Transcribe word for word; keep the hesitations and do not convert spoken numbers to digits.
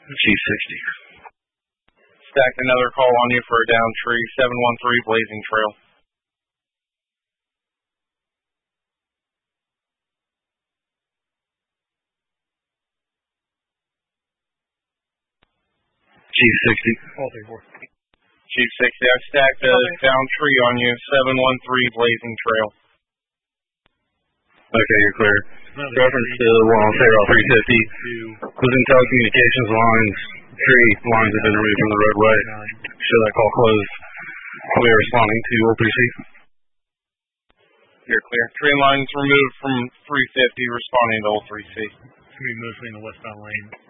Chief sixty. Stacked another call on you for a down tree, seven one three Blazing Trail. Chief sixty. All three, four. Chief sixty, I've stacked a okay. down tree on you, seven one three Blazing Trail. Okay, you're clear. Reference to one on Federal three fifty. Within telecommunications lines, tree lines have been removed from the roadway. Show that call closed. We are responding to O three C. You're clear. Tree lines removed from three fifty, responding to O three C. It's going to be mostly in the westbound lane.